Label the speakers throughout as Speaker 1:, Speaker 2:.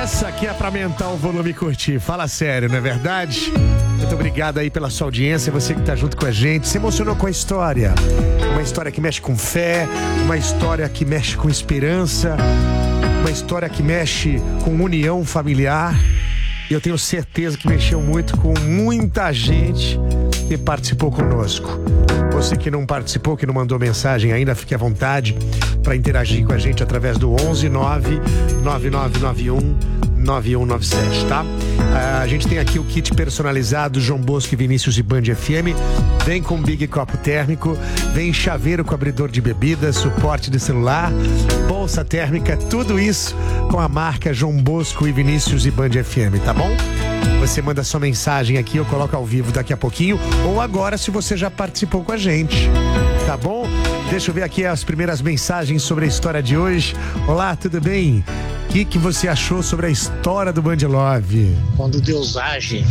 Speaker 1: Essa aqui é pra aumentar o volume e curtir. Fala sério, não é verdade? Muito obrigado aí pela sua audiência, você que tá junto com a gente. Se emocionou com a história? Uma história que mexe com fé, uma história que mexe com esperança, uma história que mexe com união familiar. E eu tenho certeza que mexeu muito com muita gente que participou conosco. Você que não participou, que não mandou mensagem ainda, fique à vontade para interagir com a gente através do 11 9 9991 9197, tá? A gente tem aqui o kit personalizado João Bosco e Vinícius e Band FM. Vem com Big Copo Térmico, vem chaveiro com abridor de bebidas, suporte de celular, bolsa térmica, tudo isso com a marca João Bosco e Vinícius e Band FM, tá bom? Você manda sua mensagem aqui, eu coloco ao vivo daqui a pouquinho, ou agora se você já participou com a gente, tá bom? Deixa eu ver aqui as primeiras mensagens sobre a história de hoje. Olá, tudo bem? O que você achou sobre a história do Band Love?
Speaker 2: Quando Deus age,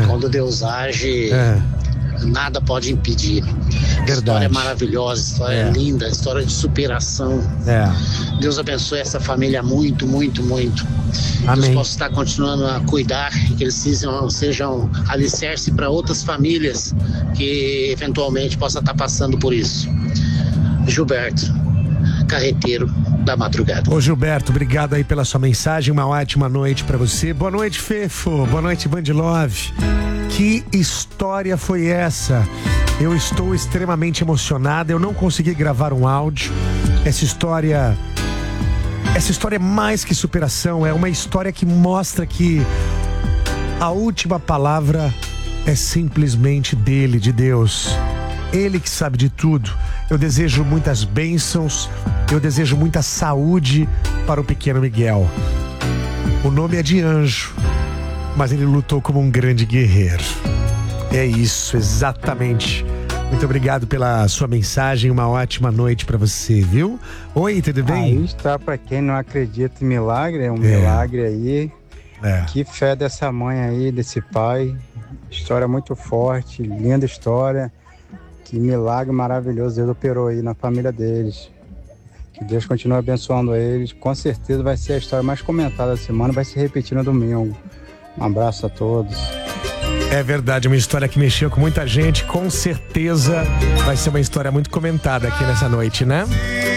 Speaker 2: nada pode impedir.
Speaker 1: Verdade.
Speaker 2: História é maravilhosa, história linda, história de superação. Deus abençoe essa família muito, muito, muito.
Speaker 1: Amém.
Speaker 2: Deus possa estar continuando a cuidar, que eles sejam alicerce para outras famílias que eventualmente possam estar passando por isso. Gilberto, carreteiro da madrugada.
Speaker 1: Ô Gilberto, obrigado aí pela sua mensagem, uma ótima noite pra você. Boa noite, Fefo, boa noite, Band Love. Que história foi essa? Eu estou extremamente emocionado, eu não consegui gravar um áudio. Essa história é mais que superação, é uma história que mostra que a última palavra é simplesmente dele, de Deus. Ele que sabe de tudo. Eu desejo muitas bênçãos, eu desejo muita saúde para o pequeno Miguel. O nome é de anjo, mas ele lutou como um grande guerreiro. É isso, exatamente. Muito obrigado pela sua mensagem, uma ótima noite para você, viu? Oi, tudo bem?
Speaker 3: Aí está, para quem não acredita em milagre, é um milagre aí. Que fé dessa mãe aí, desse pai. História muito forte, linda história. Que milagre maravilhoso Deus operou aí na família deles. Que Deus continue abençoando eles. Com certeza vai ser a história mais comentada da semana, vai se repetir no domingo. Um abraço a todos.
Speaker 1: É verdade, uma história que mexeu com muita gente. Com certeza vai ser uma história muito comentada aqui nessa noite, né?